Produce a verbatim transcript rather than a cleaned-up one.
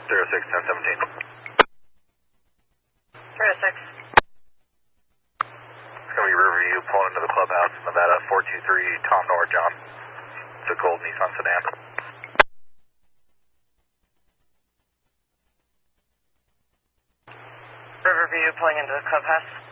zero six ten seventeen. zero six. It's going to be Riverview pulling into the clubhouse, Nevada four two three, Tom Nor John. It's a gold Nissan sedan. Riverview pulling into the clubhouse.